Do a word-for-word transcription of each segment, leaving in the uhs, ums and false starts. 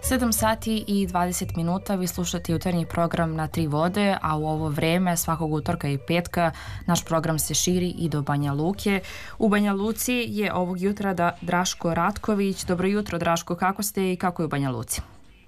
sedam sati i dvadeset minuta, vi slušate jutarnji program Na tri vode, a u ovo vreme svakog utorka i petka naš program se širi i do Banja Luke. U Banja Luci je ovog jutra da Draško Ratković. Dobro jutro, Draško, kako ste i kako je u Banja Luci?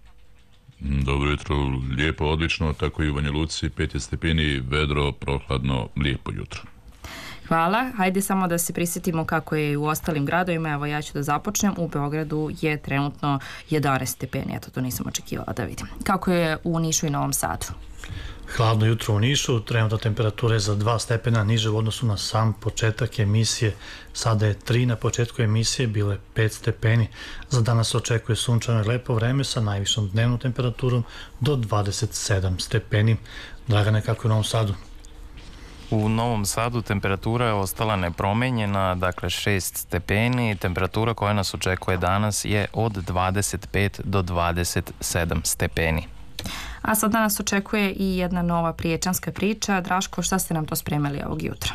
Dobro jutro, lijepo, odlično, tako i u Banja Luci, pet stepeni, vedro, prohladno, lijepo jutro. Hvala. Hajde samo da se prisjetimo kako je u ostalim gradovima. Evo, ja ću da započnem. U Beogradu je trenutno jedanaest stepeni. Eto, to nisam očekivala da vidim. Kako je u Nišu i Novom Sadu? Hladno jutro u Nišu. Trenutna temperatura je za dva stepena niže u odnosu na sam početak emisije. Sada je tri, na početku emisije bile pet stepeni. Za danas očekuje sunčano i lepo vreme sa najvišom dnevnom temperaturom do dvadeset sedam stepeni. Dragane, kako je u Novom Sadu? U Novom Sadu temperatura je ostala nepromenjena, dakle šest stepeni. Temperatura koja nas očekuje danas je od dvadeset pet do dvadeset sedam stepeni. A sad nas očekuje i jedna nova priječanska priča. Draško, šta ste nam to spremili ovog jutra?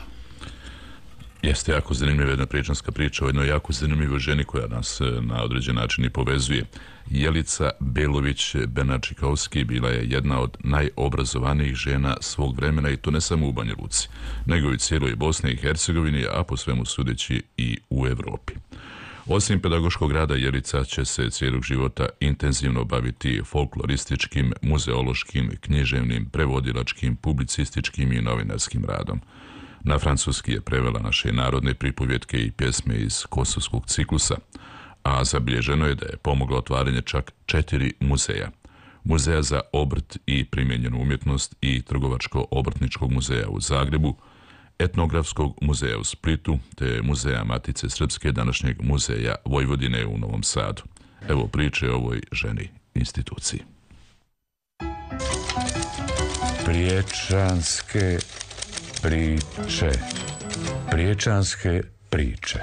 Jeste jako zanimljiva jedna priječanska priča o jednoj jako zanimljivoj ženi koja nas na određen način i povezuje. Jelica Belović Bernarčikovski bila je jedna od najobrazovanijih žena svog vremena, i to ne samo u Banja Luci, nego i u cijeloj Bosni i Hercegovini, a po svemu sudeći i u Evropi. Osim pedagoškog rada, Jelica će se cijelog života intenzivno baviti folklorističkim, muzeološkim, književnim, prevodilačkim, publicističkim i novinarskim radom. Na francuski je prevela naše narodne pripovjetke i pjesme iz kosovskog ciklusa, a zabilježeno je da je pomogla otvaranje čak četiri muzeja. Muzeja za obrt i primijenjenu umjetnost i Trgovačko-obrtničkog muzeja u Zagrebu, Etnografskog muzeja u Splitu, te Muzeja Matice Srpske, današnjeg Muzeja Vojvodine u Novom Sadu. Evo priče o ovoj ženi instituciji. Priječanske priče. Priječanske priče.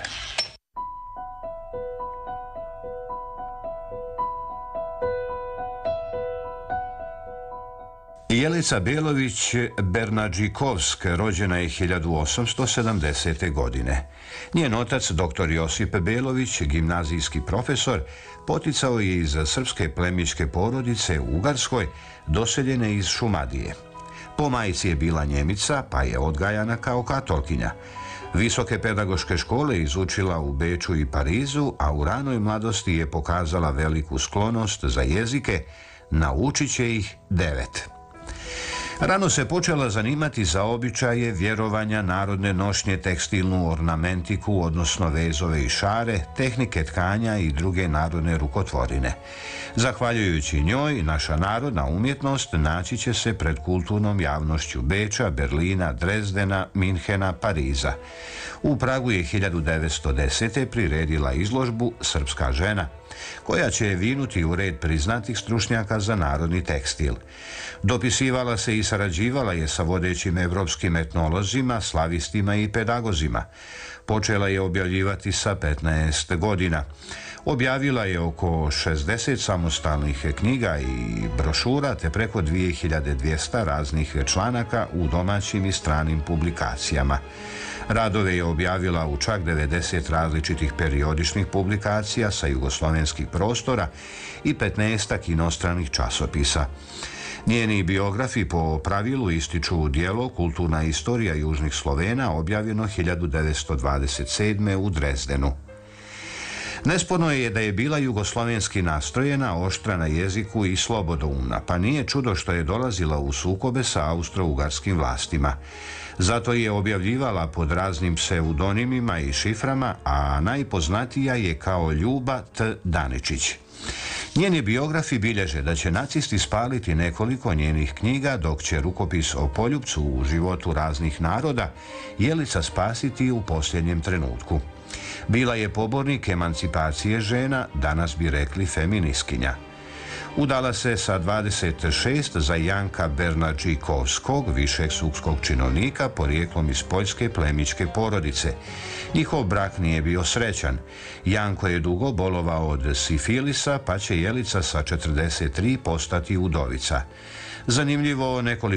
Jelica Belović Bernarčikovska rođena je hiljadu osamsto sedamdesete. godine. Njen otac, doktor Josip Belović, gimnazijski profesor, poticao je iz srpske plemićke porodice u Ugarskoj, doseljene iz Šumadije. Po majci je bila Njemica, pa je odgajana kao katolkinja. Visoke pedagoške škole izučila u Beču i Parizu, a u ranoj mladosti je pokazala veliku sklonost za jezike, naučit će ih devet. Rano se počela zanimati za običaje, vjerovanja, narodne nošnje, tekstilnu ornamentiku, odnosno vezove i šare, tehnike tkanja i druge narodne rukotvorine. Zahvaljujući njoj, naša narodna umjetnost naći će se pred kulturnom javnošću Beča, Berlina, Drezdena, Minhena, Pariza. U Pragu je hiljadu devetsto desete. priredila izložbu Srpska žena, koja će vinuti u red priznatih stručnjaka za narodni tekstil. Dopisivala se i sarađivala je sa vodećim evropskim etnolozima, slavistima i pedagozima. Počela je objavljivati sa petnaest godina. Objavila je oko šezdeset samostalnih knjiga i brošura, te preko dvije hiljade dvjesto raznih članaka u domaćim i stranim publikacijama. Radove je objavila u čak devedeset različitih periodičnih publikacija sa jugoslovenskih prostora i petnaestak inostranih časopisa. Njeni biografi po pravilu ističu djelo Kulturna istorija južnih Slovena, objavljeno hiljadu devetsto dvadeset sedme. u Drezdenu. Nesporno je da je bila jugoslovenski nastrojena, oštra na jeziku i slobodoumna, pa nije čudo što je dolazila u sukobe sa austro-ugarskim vlastima. Zato je objavljivala pod raznim pseudonimima i šiframa, a najpoznatija je kao Ljuba T. Daničić. Njeni biografi bilježe da će nacisti spaliti nekoliko njenih knjiga, dok će rukopis o poljupcu u životu raznih naroda Jelica spasiti u posljednjem trenutku. Bila je pobornik emancipacije žena, danas bi rekli feministkinja. Udala se sa dvadeset šest za Janka Bernarčikovskog, višeg sudskog činovnika, porijeklom iz poljske plemićke porodice. Njihov brak nije bio srećan. Janko je dugo bolovao od sifilisa, pa će Jelica sa četrdeset tri postati udovica. Zanimljivo, nekoliko